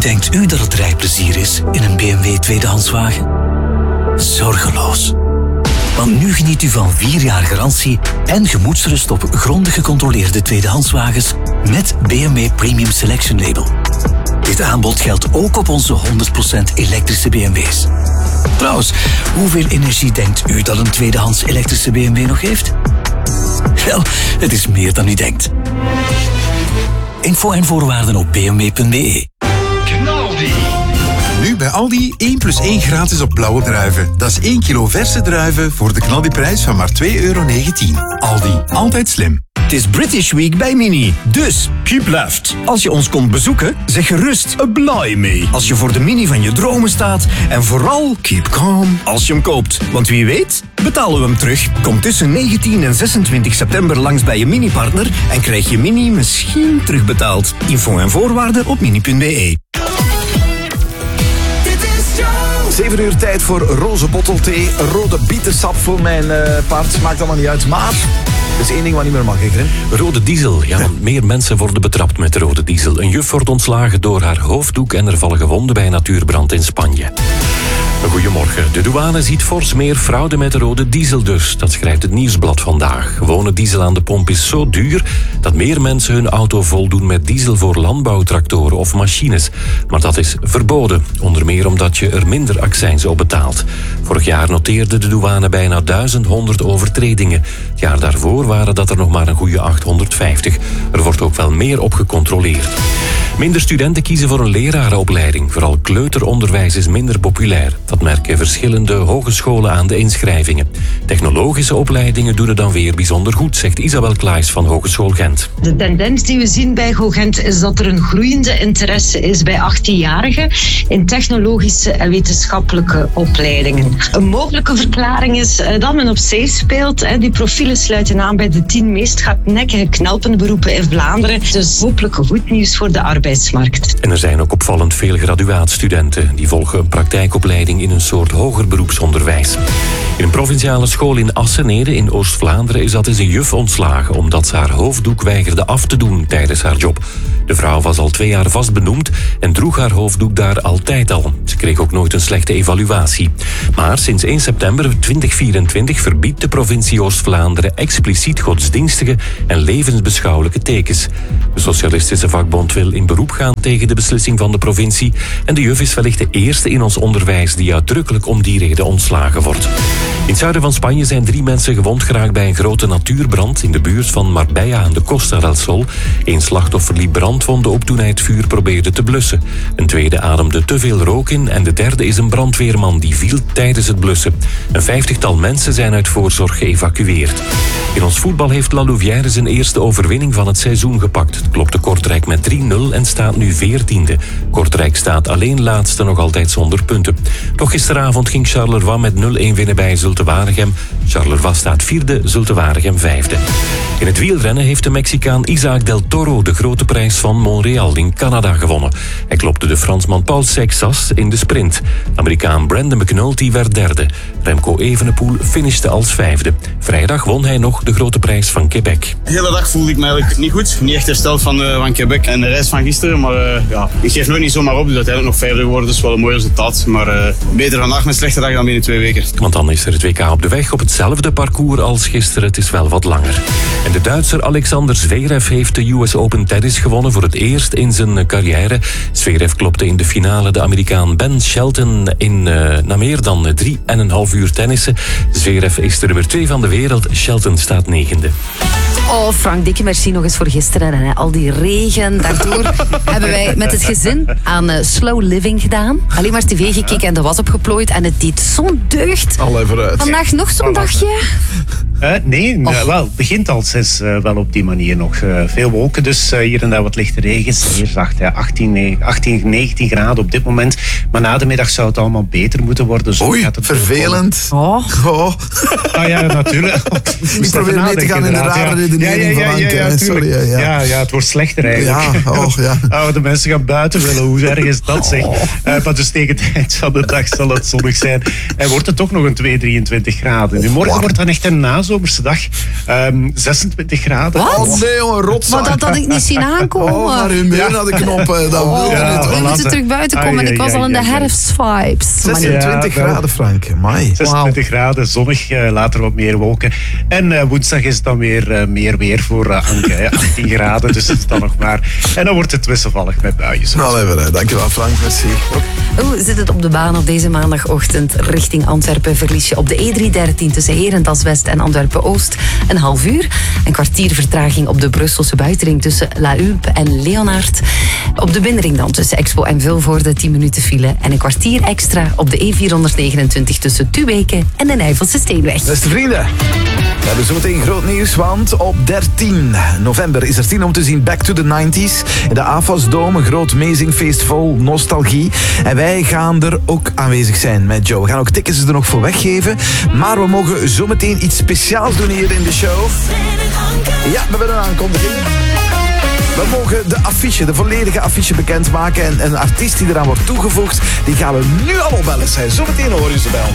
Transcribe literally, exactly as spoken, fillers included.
denkt u dat het rijplezier is in een B M W tweedehandswagen? Zorgeloos. Want nu geniet u van vier jaar garantie en gemoedsrust op grondig gecontroleerde tweedehandswagens met B M W Premium Selection Label. Dit aanbod geldt ook op onze honderd procent elektrische B M W's. Trouwens, hoeveel energie denkt u dat een tweedehands elektrische B M W nog heeft? Wel, het is meer dan u denkt. Info en voorwaarden op b m w punt b e. Knaldi. Nu bij Aldi één plus één gratis op blauwe druiven. Dat is één kilo verse druiven voor de knaldiprijs van maar twee euro negentien. Aldi, altijd slim. Het is British Week bij Mini, dus keep left. Als je ons komt bezoeken, zeg gerust blij mee. Als je voor de Mini van je dromen staat en vooral keep calm als je hem koopt. Want wie weet, betalen we hem terug. Kom tussen negentien en zesentwintig september langs bij je Mini-partner en krijg je Mini misschien terugbetaald. Info en voorwaarden op mini punt b e. Zeven uur tijd voor roze bottelthee, rode bietensap voor mijn uh, paard. Maakt allemaal niet uit, maar er is één ding wat niet meer mag, hè, Grim? Rode diesel. Ja, want meer mensen worden betrapt met rode diesel. Een juf wordt ontslagen door haar hoofddoek en er vallen gewonden bij natuurbrand in Spanje. Goedemorgen. De douane ziet fors meer fraude met de rode diesel dus. Dat schrijft het Nieuwsblad vandaag. Gewone diesel aan de pomp is zo duur dat meer mensen hun auto voldoen met diesel voor landbouwtractoren of machines. Maar dat is verboden. Onder meer omdat je er minder accijns op betaalt. Vorig jaar noteerde de douane bijna duizend honderd overtredingen. Het jaar daarvoor waren dat er nog maar een goede achthonderdvijftig. Er wordt ook wel meer op gecontroleerd. Minder studenten kiezen voor een lerarenopleiding. Vooral kleuteronderwijs is minder populair. Dat merken verschillende hogescholen aan de inschrijvingen. Technologische opleidingen doen het dan weer bijzonder goed, zegt Isabel Klaes van Hogeschool Gent. De tendens die we zien bij GoGent is dat er een groeiende interesse is bij achttienjarigen in technologische en wetenschappelijke opleidingen. Een mogelijke verklaring is dat men op zee speelt. Die profielen sluiten aan bij de tien meest hardnekkige knelpenberoepen in Vlaanderen. Dus hopelijk goed nieuws voor de arbeidsmarkt. En er zijn ook opvallend veel graduaatstudenten. Die volgen een praktijkopleiding in een soort hoger beroepsonderwijs. In een provinciale school in Assenede in Oost-Vlaanderen is dat eens een juf ontslagen omdat ze haar hoofddoek weigerde af te doen tijdens haar job. De vrouw was al twee jaar vastbenoemd en droeg haar hoofddoek daar altijd al. Ze kreeg ook nooit een slechte evaluatie. Maar sinds één september tweeduizend vierentwintig verbiedt de provincie Oost-Vlaanderen expliciet godsdienstige en levensbeschouwelijke tekens. De Socialistische Vakbond wil in beroep gaan tegen de beslissing van de provincie en de juf is wellicht de eerste in ons onderwijs die uitdrukkelijk om die reden ontslagen wordt. In het zuiden van Spanje zijn drie mensen gewond geraakt bij een grote natuurbrand in de buurt van Marbella aan de Costa del Sol. Eén slachtoffer liep brandwonden op toen hij het vuur probeerde te blussen. Een tweede ademde te veel rook in en de derde is een brandweerman die viel tijdens het blussen. Een vijftigtal mensen zijn uit voorzorg geëvacueerd. In ons voetbal heeft La Louvière zijn eerste overwinning van het seizoen gepakt. Het klopte Kortrijk met drie nul en staat nu veertiende. Kortrijk staat alleen laatste nog altijd zonder punten. Toch gisteravond ging Charleroi met nul-een winnen bij Zulte Waregem. Charleroi staat vierde, Zulte Waregem vijfde. In het wielrennen heeft de Mexicaan Isaac del Toro de grote prijs van Montreal in Canada gewonnen. Hij klopte de Fransman Paul Seixas in de sprint. De Amerikaan Brandon McNulty werd derde. Remco Evenepoel finishte als vijfde. Vrijdag won hij nog de grote prijs van Quebec. De hele dag voelde ik me eigenlijk niet goed. Niet echt hersteld van, uh, van Quebec en de reis van gisteren. Maar uh, ja, ik geef nooit niet zomaar op. Dus uiteindelijk nog vijfde geworden. Dat is wel een mooi resultaat. Maar uh, beter vandaag met slechte dag dan binnen twee weken. Want dan is er het W K op de weg op hetzelfde parcours als gisteren. Het is wel wat langer. En de Duitser Alexander Zverev heeft de U S Open Tennis gewonnen voor het eerst in zijn carrière. Zverev klopte in de finale de Amerikaan Ben Shelton in uh, na meer dan drie en een half uur tennissen. Zverev is de nummer twee van de wereld. Shelton staat negende. Oh, Frank, dikke merci nog eens voor gisteren. En hè, al die regen. Daardoor hebben wij met het gezin aan uh, slow living gedaan. Alleen maar tv gekeken en de was opgeplooid. En het deed zo'n deugd. Al even uit. Vandaag nog zo'n dagje? Uh, nee, uh, wel, het begint al zes uh, wel op die manier nog. Uh, veel wolken, dus uh, hier en daar wat lichte regen. Zeer zacht, ja, achttien, achttien, negentien graden op dit moment. Maar na de middag zou het allemaal beter moeten worden. Zo Oei, gaat het vervelend. Oh. Oh. Ah ja, natuurlijk. Ik probeer mee te gaan in de rare redenering van Anke. Ja, ja, Sorry, ja, ja. Ja, ja, het wordt slechter eigenlijk. Ja, oh, ja. Oh, de mensen gaan buiten willen. Hoe erg is dat, zeg? Uh, maar dus tegen het eind van de dag zal het zonnig zijn. En wordt het toch nog een twee, drieëntwintig graden. Nu, morgen wordt dan echt een nazomer. nazomerse dag. Um, zesentwintig graden. Wat? Oh nee, jongen, rotzaak. Maar dat had ik niet zien aankomen. Oh, maar humeur naar de knoppen. Dat wil je Oh, niet. we voilà. moeten terug buiten komen. Ai, en ik was ai, al in de ai, ai. herfstvibes. zesentwintig Ja, wel. graden, Frank. Amai. zesentwintig graden, zonnig, uh, later wat meer wolken. En uh, woensdag is het dan weer uh, meer weer voor uh, Anke. Hè. achttien graden, dus het is dan nog maar. En dan wordt het wisselvallig met buien. Nou, even, dankjewel Frank, merci. Hoe zit het op de baan op deze maandagochtend richting Antwerpen? Verlies je op de E driehonderddertien tussen Herentals West en Antwerpen-Oost een half uur. Een kwartier vertraging op de Brusselse buitenring tussen La Hulpe en Leonard. Op de binnenring dan tussen Expo en Vilvoorde tien minuten file. En een kwartier extra op de E vierhonderdnegenentwintig tussen Tuweke en de Nijvelse Steenweg. Beste vrienden, we hebben zometeen groot nieuws, want op dertien november is er tien om te zien Back to the nineties. In de A F A S Dome, een groot amazingfeest vol nostalgie. En wij gaan er ook aanwezig zijn met Joe. We gaan ook tickets er nog voor weggeven. Maar we mogen zometeen iets speciaals doen hier in de show. Ja, we hebben een aankondiging. We mogen de affiche, de volledige affiche bekendmaken. En een artiest die eraan wordt toegevoegd, die gaan we nu al opbellen. Zijn. Zometeen horen ze bij ons.